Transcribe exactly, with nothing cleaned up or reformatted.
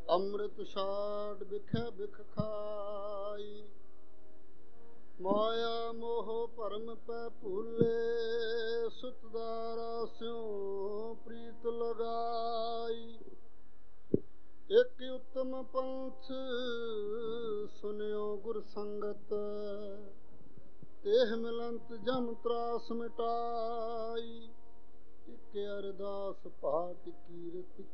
ਅੰਮ੍ਰਿਤ ਛਾੜ ਬਿਖੈ ਬਿਖ ਖਾਈ। ਮਾਇਆ ਮੋਹ ਭਰਮ ਪੈ ਭੂਲੇ, ਸੁਤ ਦਾਰਾ ਸਿਉ ਪ੍ਰੀਤ ਲਗਾਈ। ਇਕ ਉਤਮ ਪੰਥ ਸੁਨਿਓ ਗੁਰ ਸੰਗਤ, ਤੇਹ ਮਿਲੰਤ ਜਮ ਤਰਾਸ ਮਿਟਾਈ। ਇਕ ਅਰਦਾਸ ਪਾਠ ਕੀਰਤ